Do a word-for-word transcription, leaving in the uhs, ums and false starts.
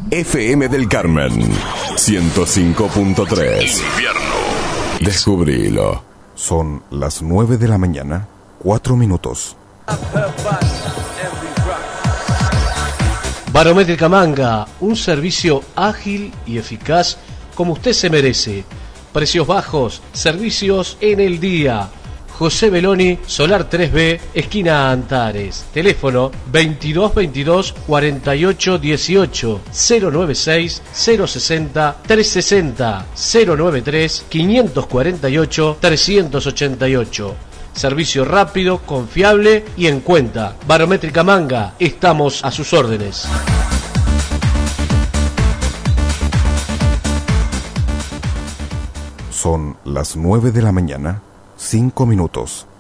F M del Carmen, ciento cinco punto tres. Invierno. Descubrilo. Son las nueve de la mañana, cuatro minutos. Barométrica Manga, un servicio ágil y eficaz como usted se merece. Precios bajos, servicios en el día. José Beloni, Solar tres B, esquina Antares. Teléfono veintidós veintidós cuarenta y ocho dieciocho, cero noventa y seis cero sesenta trescientos sesenta, cero noventa y tres quinientos cuarenta y ocho trescientos ochenta y ocho. Servicio rápido, confiable y en cuenta. Barométrica Manga, estamos a sus órdenes. Son las nueve de la mañana, cinco minutos.